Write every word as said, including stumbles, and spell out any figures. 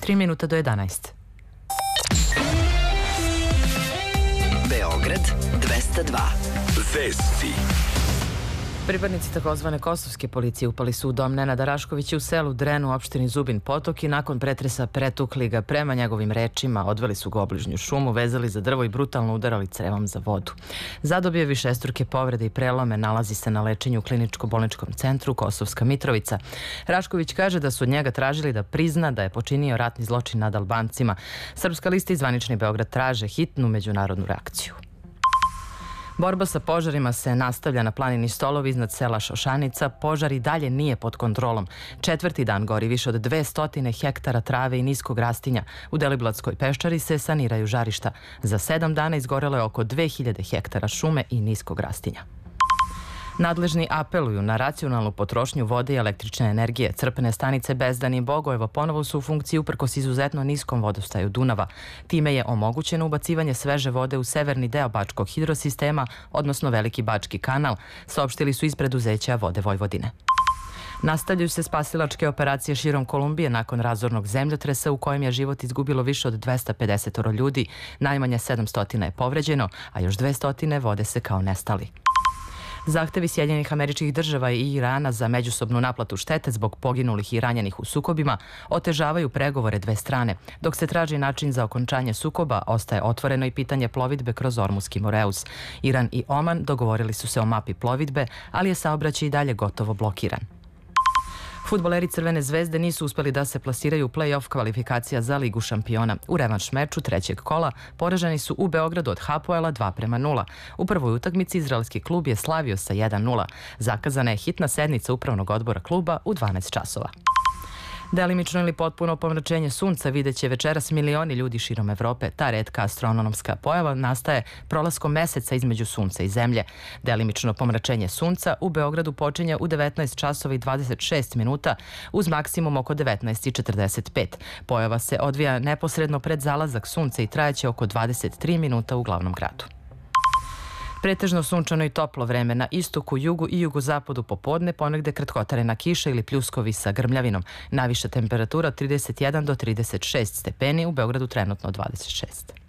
tri minuta do jedanaest. Beograd dvesta dva. Vesti. Pripadnici takozvane kosovske policije upali su u dom Nenada Raškovića u selu Dren u opštini Zubin Potok i nakon pretresa pretukli ga. Prema njegovim rečima odveli su ga u obližnju šumu, vezali za drvo i brutalno udarali crevom za vodu. Zadobio je višestruke povrede i prelome, nalazi se na lečenju u kliničko-bolničkom centru Kosovska Mitrovica. Rašković kaže da su od njega tražili da prizna da je počinio ratni zločin nad Albancima. Srpska lista i zvanični Beograd traže hitnu međunarodnu reakciju. Borba sa požarima se nastavlja na planini Stolovi iznad sela Šošanica. Požar i dalje nije pod kontrolom. Četvrti dan gori više od dvesta hektara trave i niskog rastinja. U Deliblatskoj peščari se saniraju žarišta. Za sedam dana izgorelo je oko dve hiljade hektara šume i niskog rastinja. Nadležni apeluju na racionalnu potrošnju vode i električne energije. Crpne stanice Bezdan i Bogojevo ponovo su u funkciji uprkos izuzetno niskom vodostaju Dunava. Time je omogućeno ubacivanje sveže vode u severni deo Bačkog hidrosistema, odnosno Veliki Bački kanal, saopštili su iz preduzeća Vode Vojvodine. Nastavljaju se spasilačke operacije širom Kolumbije nakon razornog zemljotresa u kojem je život izgubilo više od dvesta pedeset ljudi. Najmanje sedamsto je povređeno, a još dvesta vode se kao nestali. Zahtevi Sjedinjenih Američkih Država i Irana za međusobnu naplatu štete zbog poginulih i ranjenih u sukobima otežavaju pregovore dve strane. Dok se traži način za okončanje sukoba, ostaje otvoreno i pitanje plovidbe kroz Ormuski Moreus. Iran i Oman dogovorili su se o mapi plovidbe, ali je saobraćaj i dalje gotovo blokiran. Fudbaleri Crvene zvezde nisu uspeli da se plasiraju u play-off kvalifikacija za Ligu šampiona. U revanš meču trećeg kola poraženi su u Beogradu od Hapoela dva prema nula. U prvoj utakmici izraelski klub je slavio sa jedan nula. Zakazana je hitna sednica upravnog odbora kluba u dvanaest časova. Delimično ili potpuno pomračenje sunca vidjet će večeras milioni ljudi širom Evrope. Ta retka astronomska pojava nastaje prolaskom meseca između sunca i zemlje. Delimično pomračenje sunca u Beogradu počinje u devetnaest časova i dvadeset šest minuta uz maksimum oko devetnaest i četrdeset pet. Pojava se odvija neposredno pred zalazak sunca i trajaće oko dvadeset tri minuta u glavnom gradu. Pretežno sunčano i toplo vreme na istoku, jugu i jugozapadu popodne, ponegde kratkotrajna kiša ili pljuskovi sa grmljavinom. Najviša temperatura od trideset jedan do trideset šest stepeni, u Beogradu trenutno dvadeset šest.